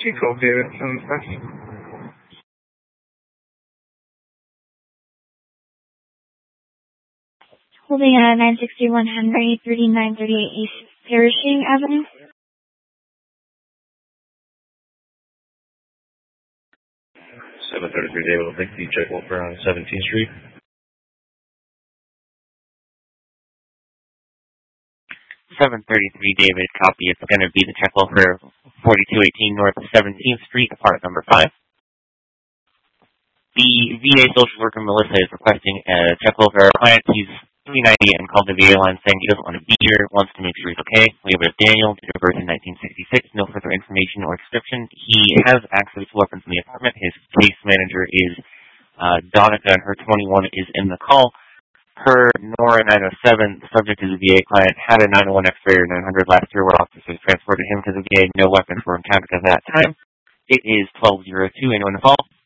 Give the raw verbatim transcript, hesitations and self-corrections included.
She called David. Um, that's... Holding at nine sixty-one Henry, thirty-nine thirty-eight East Pershing Avenue. seven thirty-three David, I'll take the check over on seventeenth Street. seven thirty-three David, copy. It's going to be the check over forty-two eighteen North seventeenth Street, apartment number five. The V A social worker, Melissa, is requesting a check over our client. He's three ninety and called the V A line saying he doesn't want to be here, wants to make sure he's okay. We have a Daniel, date of birth in nineteen sixty-six, no further information or description. He has access to weapons in the apartment. His case manager is uh, Donica, and her twenty-one is in the call. Per Nora nine oh seven, the subject is a V A client, had a nine oh one X-ray or nine hundred last year where officers transported him to the V A. No weapons were encountered at that time. It is twelve oh two. Anyone to call?